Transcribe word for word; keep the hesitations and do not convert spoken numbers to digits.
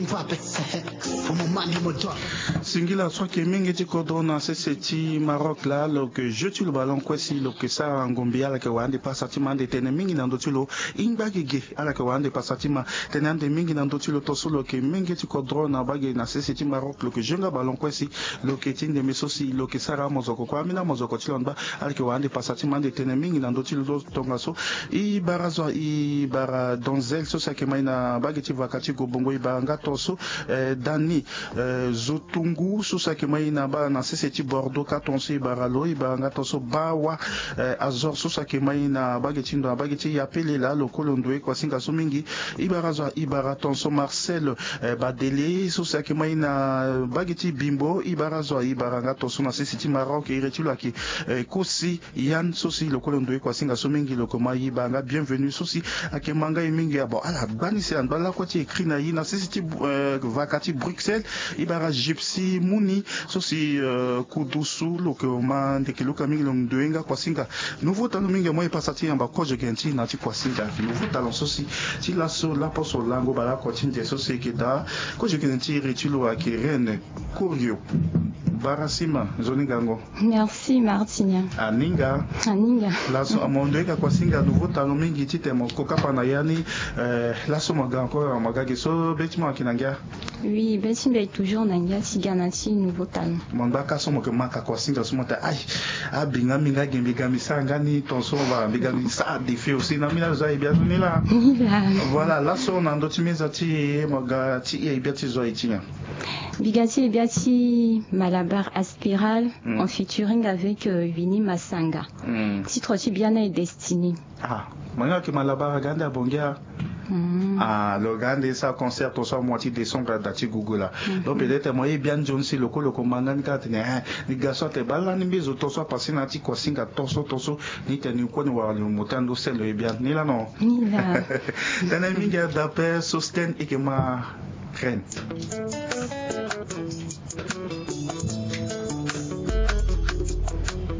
Singila soit que mingi kodona c'est c'est Maroc là le que je tue le ballon quoi si le que ça ngombia la que wande passati mande tene mingi na ndotulo imbagige ala que wande passati ma tenande mingi na ndotulo to solo que mingi kodona bage na c'est c'est Maroc le que je nga ballon quoi si le que tinde mais aussi le que ça ramozoko kwa mina mozoko tilonba ala que wande passati mande tene mingi na ndotulo tongaso i barazo i bara donzel so ça que maina bage ti vakati go bongo i baranga toso dani Zotungu susa ke mai na ba na seseti Bordeaux ka tonsi baralo i baranga toso bawa azor susa ke mai na bageti ndo bageti ya pele la lokolo ndwe kwa singa sumingi i barazo i baratonso Marcel badele susa ke mai na bageti bimbo i barazo i baranga toso na seseti Maroc i retilo ki kosi yan susi lokolo ndwe kwa singa sumingi lokoma i banga bienvenue susi ake manga mingi abo ala bani se andala ko ti écrit na yi na seseti vakati Bruxelles ibara gypsy muni sosi uh, kudusu loke ma ndeke loka mingi long doenga kwa singa nouveau talo mingi mo ipasati amba koje genti na ti kwa singa nouveau talo sosi ti la so la poso lango bala ko tinde sosi kita koje genti retilo akirene kurio Barasima, Zonigango. Merci Martinia. Aninga. Aninga. La so amondeka kwa singa nouveau talo mingi tite mo kokapa na yani euh, la so maga encore magage so betima kinanga. Oui, Bessinga est toujours Nanga Siganati, nouveau talent. Mon baka somo que maka kwa singa somo ta ai abinga minga gembe gami sanga ni ton so va biga ni sa défait aussi na mina za ibia ni là. Voilà, là so na ndoti mezati maga ti e ibia ti zo itinga. Bigati et Biati Malabar Aspiral mm. en featuring avec euh, Vini Masanga. Mm. Titre Tibiana et Destiny. Ah, moi que Malabar Ganda Bongia. Mm. Ah, le Ganda ça concert au soir moitié décembre dati Google. Mm-hmm. Donc peut-être moi bien John si le ko le commandant ka tene ni gaso te bala ni bezo to so passer na ti ko singa toso toso ni teni ko ni wa le motando c'est le bien ni là non. Ni là. Tene minga d'après sosten et que ma reine.